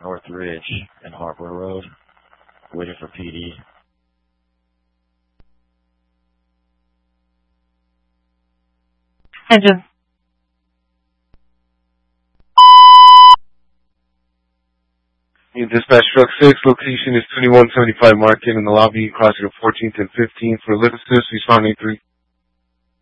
North Ridge and Harbor Road, waiting for PD. Engine. Dispatch Truck 6, location is 2175 Market in the lobby, crossing of 14th and 15th for lift assist, responding 3.